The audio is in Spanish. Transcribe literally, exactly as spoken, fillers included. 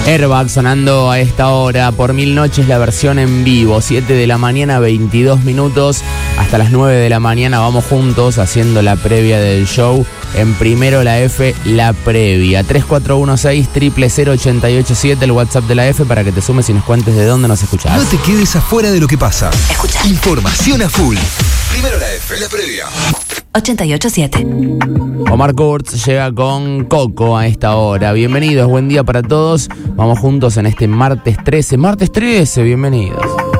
Airbag sonando a esta hora por Mil Noches, la versión en vivo, siete de la mañana, veintidós minutos, hasta las nueve de la mañana vamos juntos haciendo la previa del show. En Primero la F, la previa. tres cuatro uno seis, cero cero cero, ocho ocho siete, el WhatsApp de la F para que te sumes y nos cuentes de dónde nos escuchás. No te quedes afuera de lo que pasa. Escucha. Información a full. Primero la F, la previa. ochenta y ocho siete. Omar Kurtz llega con Coco a esta hora. Bienvenidos, buen día para todos. Vamos juntos en este martes trece. Martes trece, bienvenidos.